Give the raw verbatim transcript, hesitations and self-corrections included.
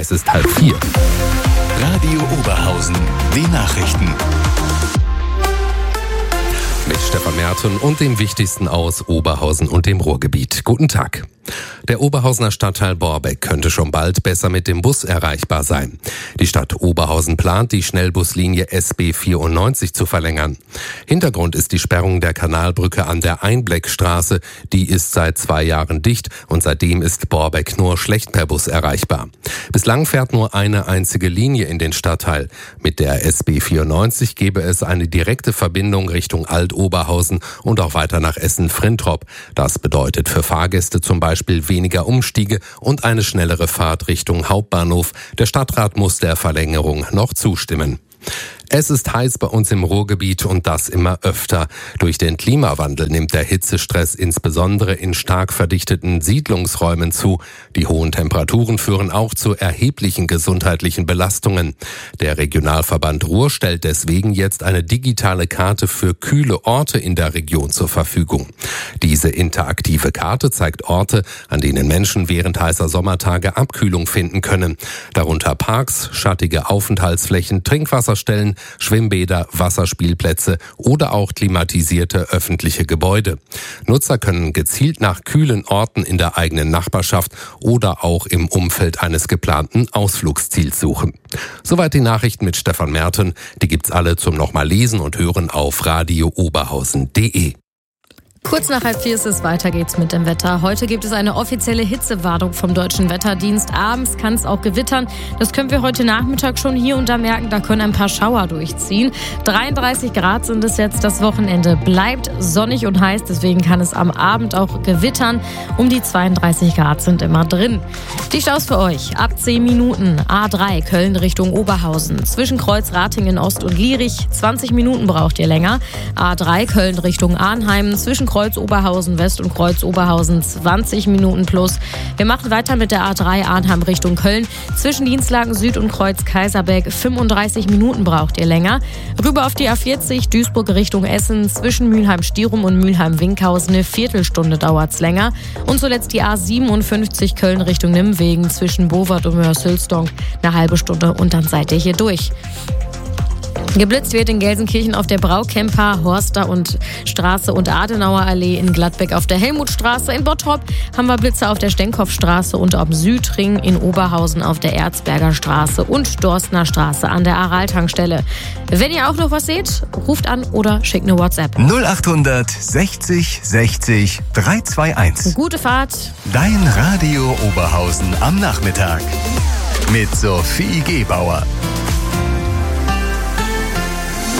Es ist halb vier. Radio Oberhausen, die Nachrichten. Mit Stefan Merten und dem Wichtigsten aus Oberhausen und dem Ruhrgebiet. Guten Tag. Der Oberhausener Stadtteil Borbeck könnte schon bald besser mit dem Bus erreichbar sein. Die Stadt Oberhausen plant, die Schnellbuslinie S B vierundneunzig zu verlängern. Hintergrund ist die Sperrung der Kanalbrücke an der Einbleckstraße. Die ist seit zwei Jahren dicht und seitdem ist Borbeck nur schlecht per Bus erreichbar. Bislang fährt nur eine einzige Linie in den Stadtteil. Mit der S B vierundneunzig gäbe es eine direkte Verbindung Richtung Alt-Oberhausen und auch weiter nach Essen-Frintrop. Das bedeutet für Fahrgäste zum Beispiel weniger Umstiege und eine schnellere Fahrt Richtung Hauptbahnhof. Der Stadtrat muss der Verlängerung noch zustimmen. Es ist heiß bei uns im Ruhrgebiet und das immer öfter. Durch den Klimawandel nimmt der Hitzestress insbesondere in stark verdichteten Siedlungsräumen zu. Die hohen Temperaturen führen auch zu erheblichen gesundheitlichen Belastungen. Der Regionalverband Ruhr stellt deswegen jetzt eine digitale Karte für kühle Orte in der Region zur Verfügung. Diese interaktive Karte zeigt Orte, an denen Menschen während heißer Sommertage Abkühlung finden können. Darunter Parks, schattige Aufenthaltsflächen, Trinkwasserstellen, Schwimmbäder, Wasserspielplätze oder auch klimatisierte öffentliche Gebäude. Nutzer können gezielt nach kühlen Orten in der eigenen Nachbarschaft oder auch im Umfeld eines geplanten Ausflugsziels suchen. Soweit die Nachrichten mit Stefan Merten. Die gibt's alle zum nochmal lesen und hören auf radio oberhausen punkt de. Kurz nach halb vier ist es, weiter geht's mit dem Wetter. Heute gibt es eine offizielle Hitzewarnung vom Deutschen Wetterdienst. Abends kann es auch gewittern. Das können wir heute Nachmittag schon hier und da merken. Da können ein paar Schauer durchziehen. dreiunddreißig Grad sind es jetzt. Das Wochenende bleibt sonnig und heiß. Deswegen kann es am Abend auch gewittern. Um die zweiunddreißig Grad sind immer drin. Die Staus für euch. Ab zehn Minuten. A drei Köln Richtung Oberhausen. Zwischen Kreuz Ratingen Ost und Lierich. zwanzig Minuten braucht ihr länger. A drei Köln Richtung Arnheim. Zwischen Kreuz Oberhausen West und Kreuz Oberhausen zwanzig Minuten plus. Wir machen weiter mit der A drei Arnheim Richtung Köln. Zwischen Dienstlagen Süd und Kreuz Kaiserberg fünfunddreißig Minuten braucht ihr länger. Rüber auf die A vierzig Duisburg Richtung Essen. Zwischen Mülheim-Stierum und Mülheim-Winkhausen eine Viertelstunde dauert's länger. Und zuletzt die A siebenundfünfzig Köln Richtung Nimwegen. Zwischen Bovard und Mörs-Hülsdonk eine halbe Stunde und dann seid ihr hier durch. Geblitzt wird in Gelsenkirchen auf der Braukemper, Horster und Straße und Adenauer Allee, in Gladbeck auf der Helmutstraße, in Bottrop haben wir Blitze auf der Stenkopfstraße und am Südring, in Oberhausen auf der Erzberger Straße und Dorstner Straße an der Aral-Tankstelle. Wenn ihr auch noch was seht, ruft an oder schickt eine WhatsApp. null achthundert sechzig sechzig dreihunderteinundzwanzig. Gute Fahrt. Dein Radio Oberhausen am Nachmittag mit Sophie Gebauer.